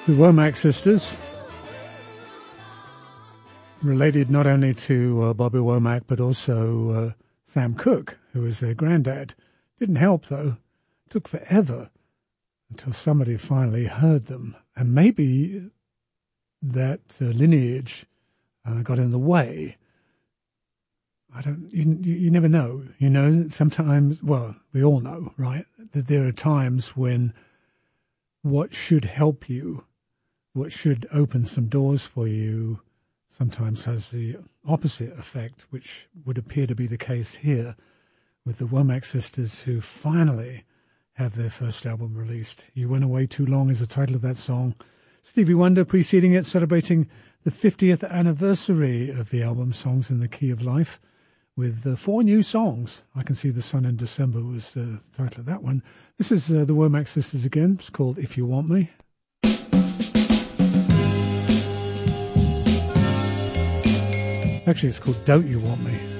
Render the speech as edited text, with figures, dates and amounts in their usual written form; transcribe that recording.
The Womack sisters, related not only to Bobby Womack but also Sam Cooke, who was their granddad. Didn't help, though. Took forever until somebody finally heard them. And maybe that lineage got in the way. You never know. You know, sometimes, well, we all know, right, that there are times when what should help you, what should open some doors for you, sometimes has the opposite effect, which would appear to be the case here with the Womack sisters, who finally have their first album released. You Went Away Too Long is the title of that song. Stevie Wonder preceding it, celebrating the 50th anniversary of the album Songs in the Key of Life, with 4 new songs. I Can See the Sun in December was the title of that one. This is the Womack sisters again. It's called If You Want Me. Actually, it's called Don't You Want Me.